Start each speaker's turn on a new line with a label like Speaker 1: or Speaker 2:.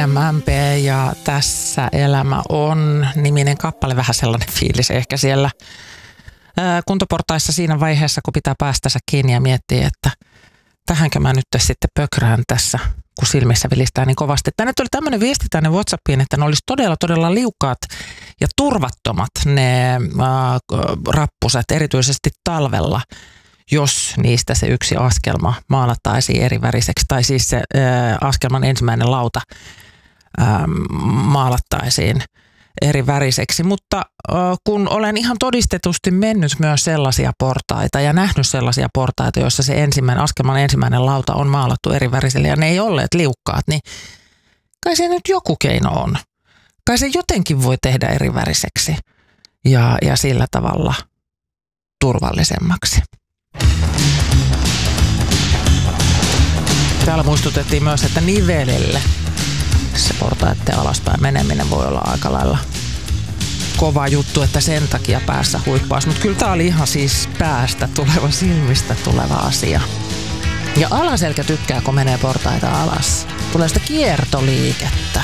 Speaker 1: EMMP ja Tässä elämä on -niminen kappale. Vähän sellainen fiilis ehkä siellä kuntoportaissa siinä vaiheessa, kun pitää päästänsä kiinni ja miettiä, että tähänkö mä nyt sitten pökrään tässä, kun silmissä vilistää niin kovasti. Tänne tuli tämmöinen viesti tänne WhatsAppiin, että ne olisi todella liukkaat ja turvattomat ne rappuset, erityisesti talvella, jos niistä se yksi askelma maalattaisiin eri väriseksi, tai siis se askelman ensimmäinen lauta maalattaisiin eri väriseksi. Mutta kun olen ihan todistetusti mennyt myös sellaisia portaita ja nähnyt sellaisia portaita, joissa se askelman ensimmäinen lauta on maalattu eri väriselle ja ne ei olleet liukkaat, niin kai se nyt joku keino on. Kai se jotenkin voi tehdä eri väriseksi ja sillä tavalla turvallisemmaksi. Täällä muistutettiin myös, että nivelille se portaiden alaspäin meneminen voi olla aika lailla kova juttu, että sen takia päässä huippaisi. Mutta kyllä tää oli ihan siis päästä tuleva, silmistä tuleva asia. Ja alaselkä tykkää, kun menee portaita alas. Tulee sitä kiertoliikettä.